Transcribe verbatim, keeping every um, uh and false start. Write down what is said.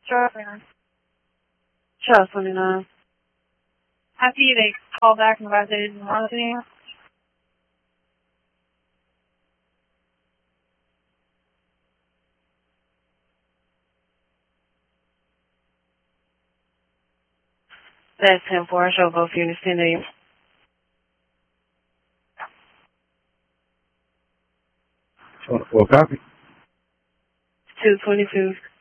Charles twenty-nine. Charles twenty-nine. After you, they call back and advise they didn't want it anymore. That's ten four. Show both units ten to you. twenty-four copy. two twenty-two.